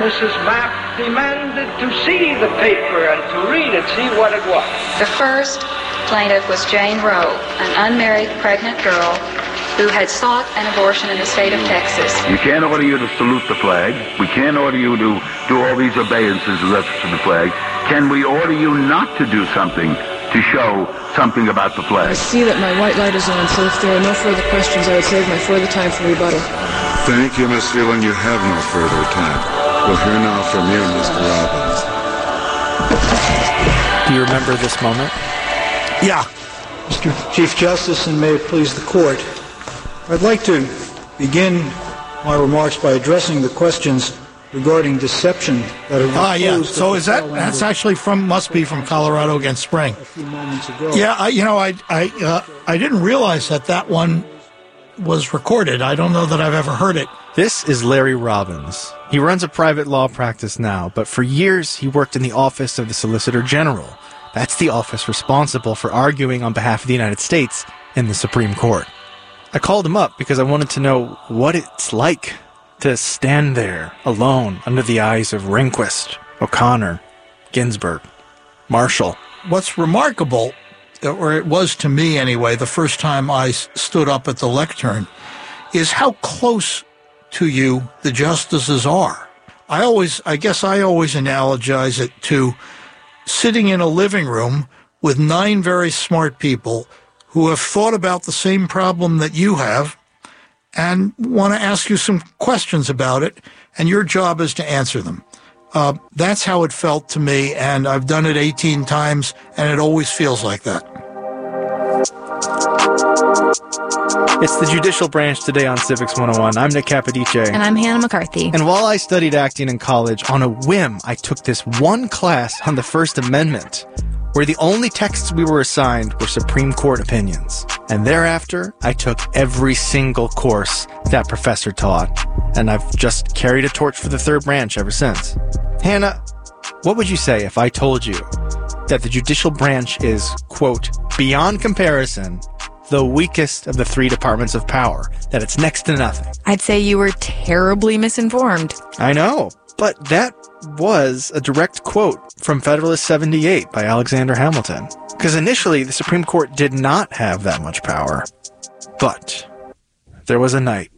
Mrs. Mapp demanded to see the paper and to read it, see what it was. The first plaintiff was Jane Roe, an unmarried pregnant girl who had sought an abortion in the state of Texas. You can't order you to salute the flag. We can't order you to do all these obeisances in reference to the flag. Can we order you not to do something to show something about the flag? I see that my white light is on, so if there are no further questions, I would save my further time for rebuttal. Thank you, Miss Phelan. You have no further time. We'll hear now from you, Mr. Robbins. Do you remember this moment? Yeah. Mr. Chief Justice, and may it please the Court, I'd like to begin my remarks by addressing the questions regarding deception that are yeah. So is that's actually must be from Colorado against Spring. A few moments ago. Yeah, I didn't realize that one was recorded. I don't know that I've ever heard it. This is Larry Robbins. He runs a private law practice now, but for years he worked in the office of the Solicitor General. That's the office responsible for arguing on behalf of the United States in the Supreme Court. I called him up because I wanted to know what it's like to stand there alone under the eyes of Rehnquist, O'Connor, Ginsburg, Marshall. What's remarkable, or it was to me anyway, the first time I stood up at the lectern, is how close to you the justices are. I guess I always analogize it to sitting in a living room with 9 very smart people who have thought about the same problem that you have and want to ask you some questions about it, and your job is to answer them. That's how it felt to me, and I've done it 18 times, and it always feels like that. It's the Judicial Branch today on Civics 101. I'm Nick Capodice. And I'm Hannah McCarthy. And while I studied acting in college, on a whim, I took this one class on the First Amendment, where the only texts we were assigned were Supreme Court opinions. And thereafter, I took every single course that professor taught. And I've just carried a torch for the third branch ever since. Hannah, what would you say if I told you that the judicial branch is, quote, beyond comparison, the weakest of the 3 departments of power, that it's next to nothing? I'd say you were terribly misinformed. I know, but that was a direct quote from Federalist 78 by Alexander Hamilton. Because initially, the Supreme Court did not have that much power. But there was a night